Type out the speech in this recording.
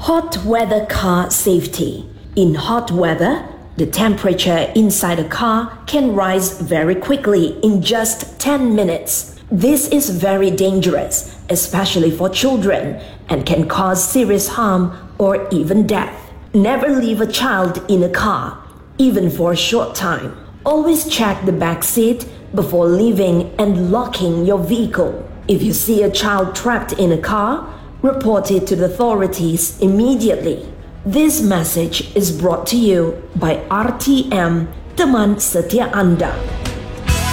Hot weather car safety. In hot weather, the temperature inside a car can rise very quickly in just 10 minutes. This is very dangerous, especially for children, and can cause serious harm or even death. Never leave a child in a car, even for a short time. Always check the back seat before leaving and locking your vehicle. If you see a child trapped in a car, report it to the authorities immediately. This message is brought to you by RTM, teman setia Anda.